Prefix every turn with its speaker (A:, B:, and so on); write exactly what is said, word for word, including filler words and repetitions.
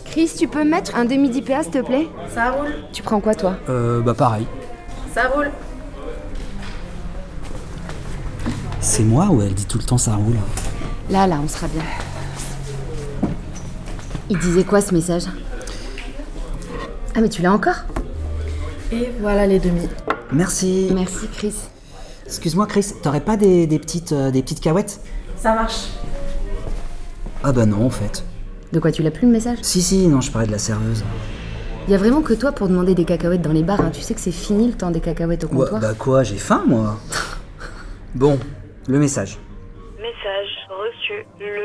A: Chris, tu peux me mettre un demi-D P A s'il te plaît?
B: Ça roule.
A: Tu prends quoi toi?
C: Euh, bah pareil.
B: Ça roule.
C: C'est moi ou elle dit tout le temps ça roule?
A: Là, là, on sera bien. Il disait quoi ce message? Ah mais tu l'as encore?
B: Et voilà les demi.
C: Merci.
A: Merci Chris.
C: Excuse-moi Chris, t'aurais pas des, des petites euh, des petites cahuètes?
B: Ça marche.
C: Ah bah non en fait.
A: De quoi, tu l'as plus le message?
C: Si si, non, je parlais de la serveuse.
A: Y a vraiment que toi pour demander des cacahuètes dans les bars, hein. Tu sais que c'est fini le temps des cacahuètes au
C: Ouais,
A: comptoir.
C: bah quoi, j'ai faim moi. Bon, le message.
D: Message reçu. Le